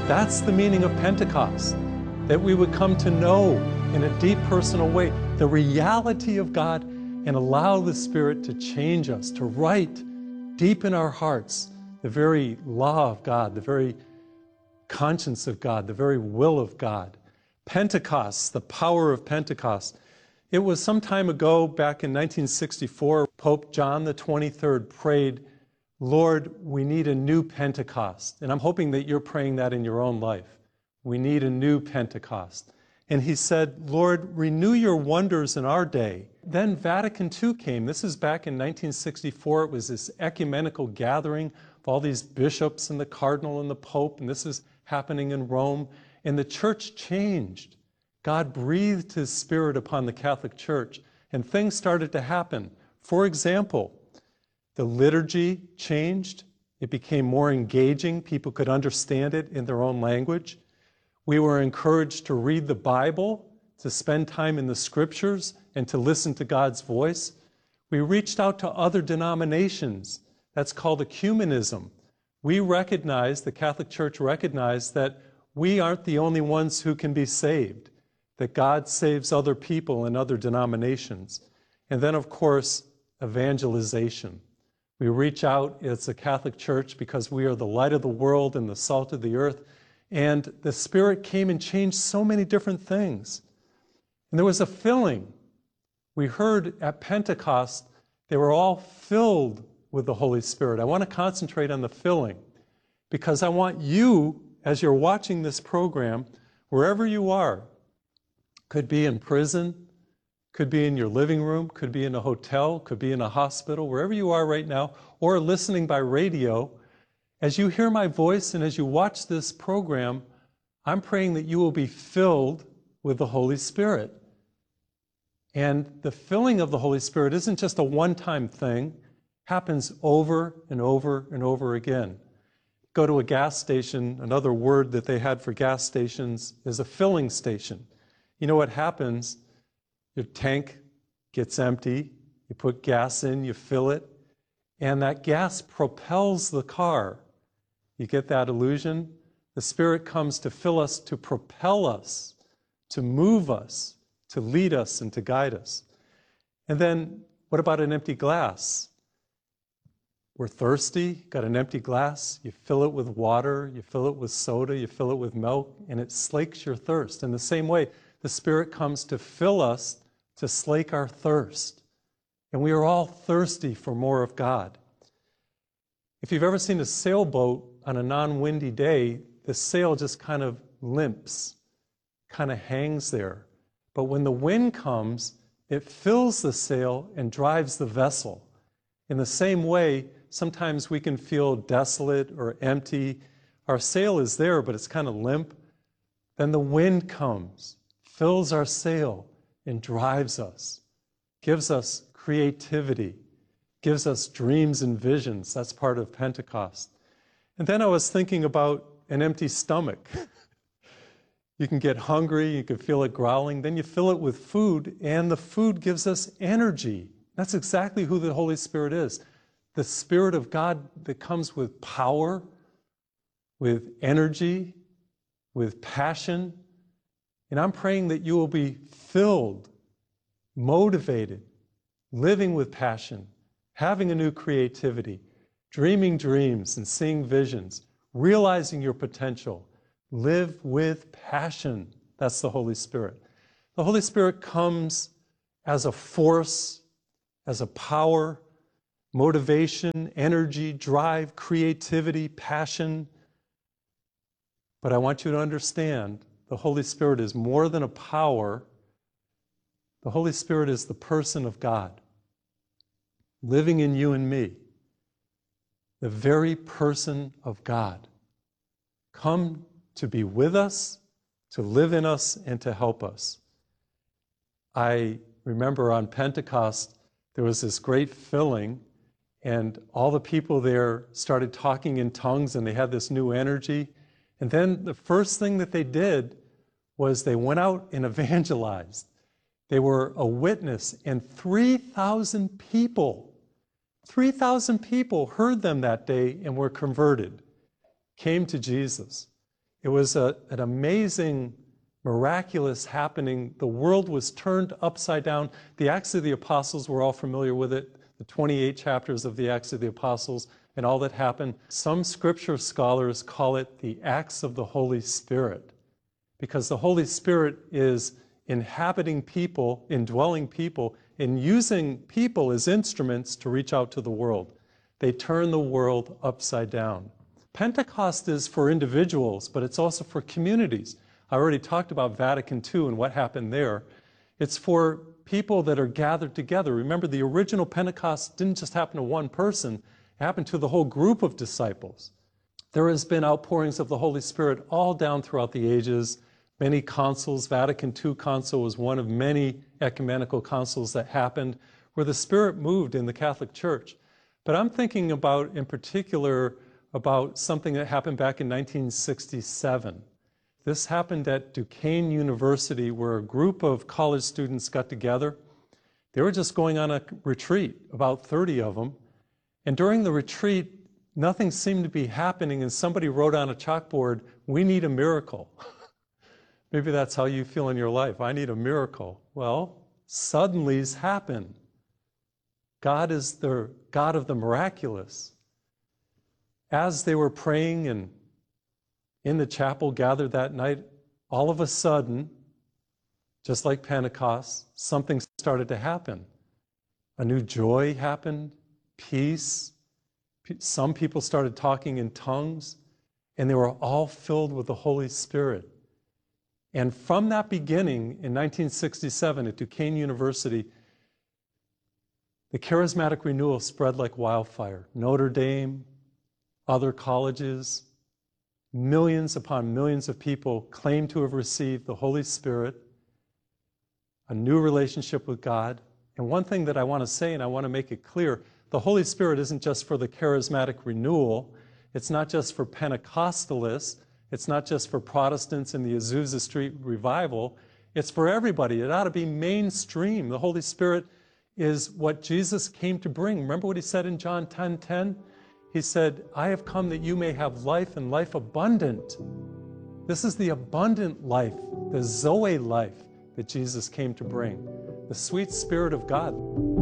That's the meaning of Pentecost, that we would come to know in a deep personal way the reality of God and allow the Spirit to change us, to write deep in our hearts the very law of God, the very conscience of God, the very will of God. Pentecost, the power of Pentecost. It was some time ago, back in 1964, Pope John the 23rd prayed, Lord, we need a new Pentecost. And I'm hoping that you're praying that in your own life. We need a new Pentecost. And he said, Lord, renew your wonders in our day. Then Vatican II came. This is back in 1964. It was this ecumenical gathering of all these bishops and the cardinal and the pope, and this is happening in Rome. And the church changed. God breathed his Spirit upon the Catholic Church, and things started to happen. For example, the liturgy changed. It became more engaging. People could understand it in their own language. We were encouraged to read the Bible, to spend time in the Scriptures, and to listen to God's voice. We reached out to other denominations. That's called ecumenism. We recognized, the Catholic Church recognized, that we aren't the only ones who can be saved, that God saves other people in other denominations. And then, of course, evangelization. We reach out as the Catholic Church because we are the light of the world and the salt of the earth. And the Spirit came and changed so many different things. And there was a filling. We heard at Pentecost, they were all filled with the Holy Spirit. I want to concentrate on the filling because I want you, as you're watching this program, wherever you are, could be in prison, could be in your living room, could be in a hotel, could be in a hospital, wherever you are right now, or listening by radio. As you hear my voice and as you watch this program, I'm praying that you will be filled with the Holy Spirit. And the filling of the Holy Spirit isn't just a one-time thing, happens over and over and over again. Go to a gas station, another word that they had for gas stations is a filling station. You know what happens? Your tank gets empty, you put gas in, you fill it, and that gas propels the car. You get that illusion? The Spirit comes to fill us, to propel us, to move us, to lead us, and to guide us. And then, what about an empty glass? We're thirsty, got an empty glass, you fill it with water, you fill it with soda, you fill it with milk, and it slakes your thirst. In the same way, the Spirit comes to fill us, to slake our thirst. And we are all thirsty for more of God. If you've ever seen a sailboat on a non-windy day, the sail just kind of limps, kind of hangs there. But when the wind comes, it fills the sail and drives the vessel. In the same way, sometimes we can feel desolate or empty. Our sail is there, but it's kind of limp. Then the wind comes, fills our sail, and drives us, gives us creativity, gives us dreams and visions. That's part of Pentecost. And then I was thinking about an empty stomach. You can get hungry, you can feel it growling, then you fill it with food, and the food gives us energy. That's exactly who the Holy Spirit is. The Spirit of God that comes with power, with energy, with passion. And I'm praying that you will be filled, motivated, living with passion, having a new creativity, dreaming dreams and seeing visions, realizing your potential. Live with passion. That's the Holy Spirit. The Holy Spirit comes as a force, as a power, motivation, energy, drive, creativity, passion. But I want you to understand the Holy Spirit is more than a power. The Holy Spirit is the person of God, living in you and me, the very person of God, come to be with us, to live in us, and to help us. I remember on Pentecost, there was this great filling, and all the people there started talking in tongues, and they had this new energy. And then the first thing that they did was they went out and evangelized. They were a witness, and 3,000 people heard them that day and were converted, came to Jesus. It was an amazing, miraculous happening. The world was turned upside down. The Acts of the Apostles, we're all familiar with it, the 28 chapters of the Acts of the Apostles and all that happened. Some scripture scholars call it the Acts of the Holy Spirit, because the Holy Spirit is inhabiting people, indwelling people, and using people as instruments to reach out to the world. They turn the world upside down. Pentecost is for individuals, but it's also for communities. I already talked about Vatican II and what happened there. It's for people that are gathered together. Remember, the original Pentecost didn't just happen to one person, it happened to the whole group of disciples. There has been outpourings of the Holy Spirit all down throughout the ages. Many councils, Vatican II council was one of many ecumenical councils that happened where the Spirit moved in the Catholic Church. But I'm thinking about, in particular, about something that happened back in 1967. This happened at Duquesne University, where a group of college students got together. They were just going on a retreat, about 30 of them. And during the retreat, nothing seemed to be happening, and somebody wrote on a chalkboard, "We need a miracle." Maybe that's how you feel in your life. I need a miracle. Well, suddenlies happen. God is the God of the miraculous. As they were praying and in the chapel gathered that night, all of a sudden, just like Pentecost, something started to happen. A new joy happened, peace. Some people started talking in tongues, and they were all filled with the Holy Spirit. And from that beginning, in 1967 at Duquesne University, the charismatic renewal spread like wildfire. Notre Dame, other colleges, millions upon millions of people claim to have received the Holy Spirit, a new relationship with God. And one thing that I want to say, and I want to make it clear, the Holy Spirit isn't just for the charismatic renewal. It's not just for Pentecostalists. It's not just for Protestants in the Azusa Street revival. It's for everybody. It ought to be mainstream. The Holy Spirit is what Jesus came to bring. Remember what he said in John 10:10? He said, "I have come that you may have life and life abundant." This is the abundant life, the Zoe life that Jesus came to bring, the sweet Spirit of God.